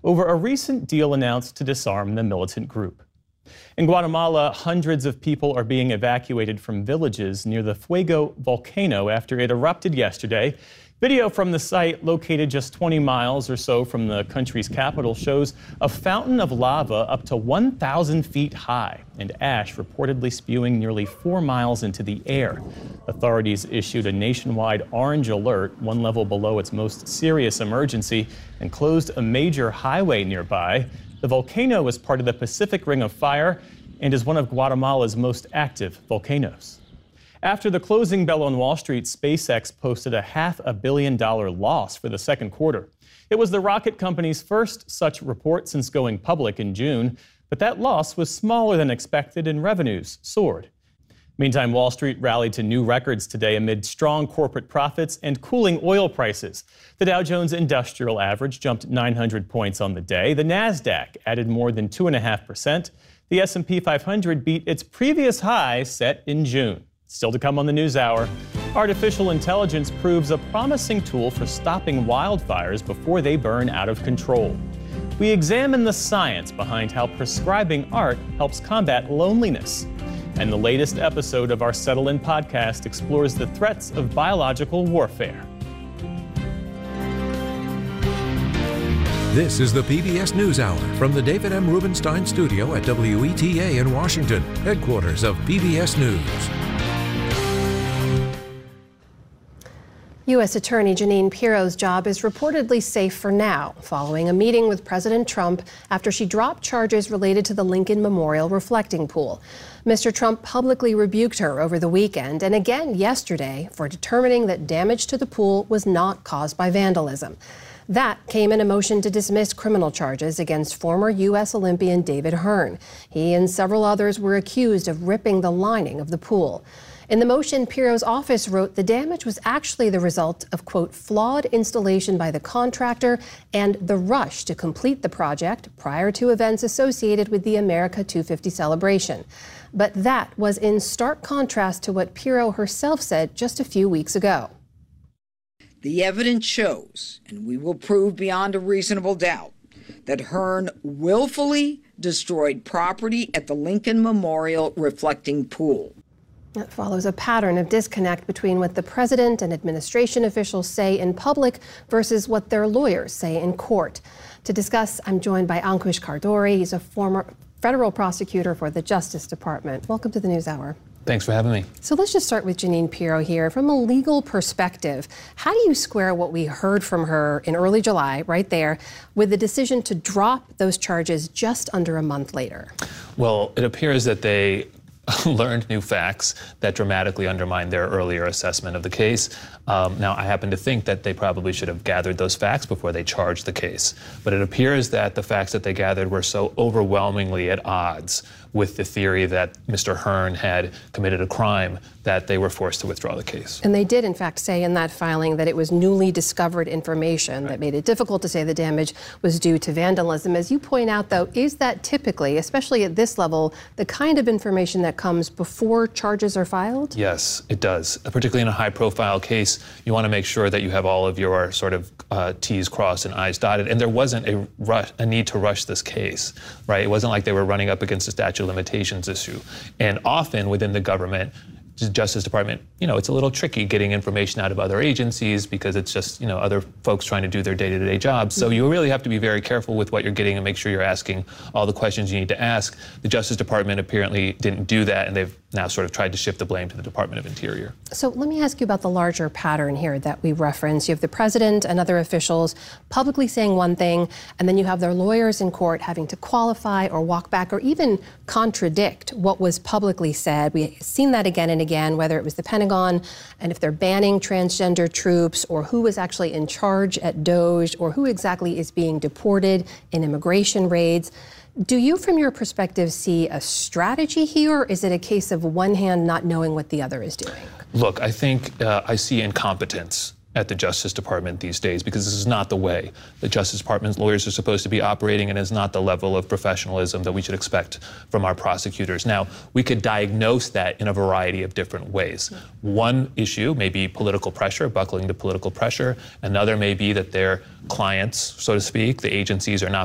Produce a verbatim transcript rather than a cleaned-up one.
over a recent deal announced to disarm the militant group. In Guatemala, hundreds of people are being evacuated from villages near the Fuego volcano after it erupted yesterday. Video from the site, located just twenty miles or so from the country's capital, shows a fountain of lava up to one thousand feet high and ash reportedly spewing nearly four miles into the air. Authorities issued a nationwide orange alert, one level below its most serious emergency, and closed a major highway nearby. The volcano is part of the Pacific Ring of Fire and is one of Guatemala's most active volcanoes. After the closing bell on Wall Street, SpaceX posted a half a billion dollar loss for the second quarter. It was the rocket company's first such report since going public in June, but that loss was smaller than expected and revenues soared. Meantime, Wall Street rallied to new records today amid strong corporate profits and cooling oil prices. The Dow Jones Industrial Average jumped nine hundred points on the day. The Nasdaq added more than two point five percent. The S and P five hundred beat its previous high set in June. Still to come on the NewsHour, artificial intelligence proves a promising tool for stopping wildfires before they burn out of control. We examine the science behind how prescribing art helps combat loneliness. And the latest episode of our Settle In podcast explores the threats of biological warfare. This is the P B S NewsHour from the David M. Rubenstein studio at W E T A in Washington, headquarters of P B S News. U S Attorney Jeanine Pirro's job is reportedly safe for now, following a meeting with President Trump after she dropped charges related to the Lincoln Memorial reflecting pool. Mister Trump publicly rebuked her over the weekend and again yesterday for determining that damage to the pool was not caused by vandalism. That came in a motion to dismiss criminal charges against former U S Olympian David Hearn. He and several others were accused of ripping the lining of the pool. In the motion, Pirro's office wrote the damage was actually the result of, quote, flawed installation by the contractor and the rush to complete the project prior to events associated with the America two fifty celebration. But that was in stark contrast to what Pirro herself said just a few weeks ago. The evidence shows, and we will prove beyond a reasonable doubt, that Hearn willfully destroyed property at the Lincoln Memorial reflecting pool. That follows a pattern of disconnect between what the president and administration officials say in public versus what their lawyers say in court. To discuss, I'm joined by Ankush Khardori. He's a former federal prosecutor for the Justice Department. Welcome to the NewsHour. Thanks for having me. So let's just start with Jeanine Pirro here. From a legal perspective, how do you square what we heard from her in early July, right there, with the decision to drop those charges just under a month later? Well, it appears that they learned new facts that dramatically undermined their earlier assessment of the case. Um, now, I happen to think that they probably should have gathered those facts before they charged the case. But it appears that the facts that they gathered were so overwhelmingly at odds with the theory that Mister Hearn had committed a crime that they were forced to withdraw the case. And they did, in fact, say in that filing that it was newly discovered information right. that made it difficult to say the damage was due to vandalism. As you point out, though, is that typically, especially at this level, the kind of information that comes before charges are filed? Yes, it does. Particularly in a high-profile case, you want to make sure that you have all of your sort of uh, T's crossed and I's dotted. And there wasn't a, rush, a need to rush this case, right? It wasn't like they were running up against a statute of limitations issue. And often within the government, Justice Department, you know, it's a little tricky getting information out of other agencies because it's just, you know, other folks trying to do their day-to-day jobs. So you really have to be very careful with what you're getting and make sure you're asking all the questions you need to ask. The Justice Department apparently didn't do that, and they've now sort of tried to shift the blame to the Department of Interior. So let me ask you about the larger pattern here that we reference. You have the president and other officials publicly saying one thing, and then you have their lawyers in court having to qualify or walk back or even contradict what was publicly said. We've seen that again and again, whether it was the Pentagon and if they're banning transgender troops or who is actually in charge at DOJ or who exactly is being deported in immigration raids. Do you, from your perspective, see a strategy here, or is it a case of one hand not knowing what the other is doing? Look, I think uh, I see incompetence at the Justice Department these days because this is not the way the Justice Department's lawyers are supposed to be operating, and is not the level of professionalism that we should expect from our prosecutors. Now, we could diagnose that in a variety of different ways. One issue may be political pressure, buckling to political pressure. Another may be that their clients, so to speak, the agencies, are not